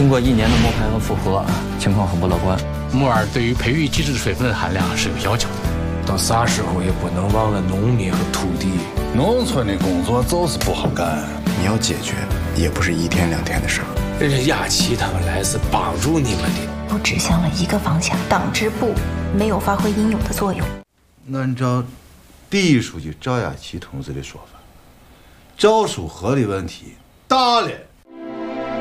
经过1年的摸排和复核，情况很不乐观。 木耳对于培育基质水分含量是有要求的， 到啥时候也不能忘了农民和土地。 农村的工作就是不好干， 你要解决也不是1天2天的事儿。 这是亚琪他们来是帮助你们的， 都指向了一个方向，党支部没有发挥应有的作用。 按照第一书记赵亚琪同志的说法，赵书河的问题大了。